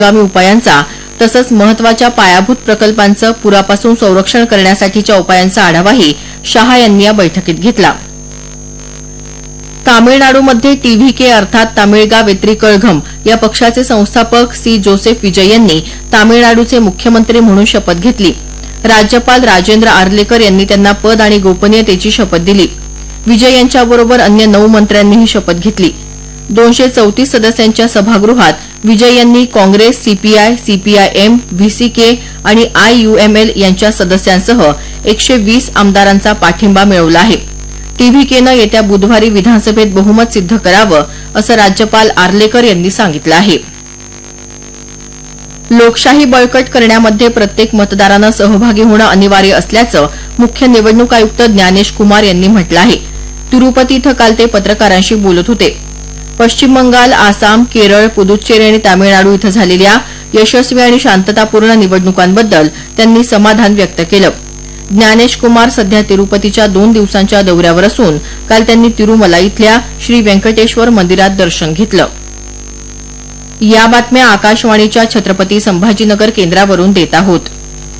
आगामी उपायांचा तसंच महत्वाच्या पायाभूत प्रकल्पांचं पुरापासून संरक्षण करण्यासाठीच्या उपायांचा आढावाही शहा यांनी या बैठकीत घेतला। तामिळनाडूमध्ये टीव्हीके अर्थात तामिळगा वेत्री कळघम या पक्षाचे संस्थापक सी जोसेफ विजय यांनी तामिळनाडूचे मुख्यमंत्री म्हणून शपथ घेतली। राज्यपाल राजेंद्र आर्लेकर यांनी त्यांना पद आणि गोपनीयतेची शपथ दिली। विजय यांच्याबरोबर अन्य 9 मंत्र्यांनीही शपथ घेतली। 234 सदस्यांच्या सभागृहात विजय यांनी काँग्रेस, सीपीआय, सीपीआयएम, व्हीसीके आणि आययूएमएल यांच्या सदस्यांसह 120 आमदारांचा पाठिंबा मिळवला आहे। टीव्हीकेनं येत्या बुधवारी विधानसभेत बहुमत सिद्ध करावं असं राज्यपाल आर्लेकर यांनी सांगितलं आहे। लोकशाही बळकट करण्यामध्ये प्रत्येक मतदारानं सहभागी होणं अनिवार्य असल्याचं मुख्य निवडणूक आयुक्त ज्ञानेश कुमार यांनी म्हटलं आहे। तिरुपती इथं काल ते पत्रकारांशी बोलत होते। पश्चिम बंगाल, आसाम, केरळ, पुदुच्चेरी आणि तामिळनाडू इथं झालेल्या यशस्वी आणि शांततापूर्ण निवडणुकांबद्दल त्यांनी समाधान व्यक्त केलं। ज्ञानेश कुमार सध्या तिरुपतीच्या 2 दिवसांच्या दौऱ्यावर असून काल त्यांनी तिरुमला इथल्या श्री व्यंकटेश्वर मंदिरात दर्शन घेतलं। या बातम्या आकाशवाणीच्या छत्रपती संभाजीनगर केंद्रावरून देत आहोत।